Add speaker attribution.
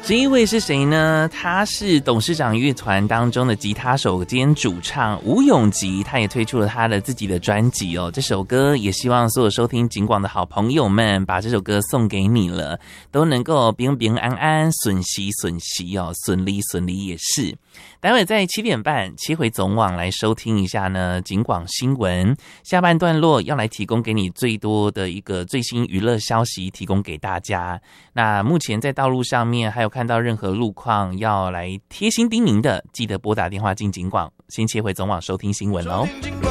Speaker 1: 这一位是谁呢？他是董事长乐团当中的吉他手兼主唱吴永吉，他也推出了他的自己的专辑哦。这首歌也希望所有收听警广的好朋友们，把这首歌送给你了，都能够平平安安、顺喜顺喜哦，顺利顺利也是。待会在7点半切回总网来收听一下呢警广新闻，下半段落要来提供给你最多的一个最新娱乐消息，提供给大家。那目前在道路上面还有看到任何路况要来贴心叮咛的，记得拨打电话进警广。先切回总网收听新闻哦。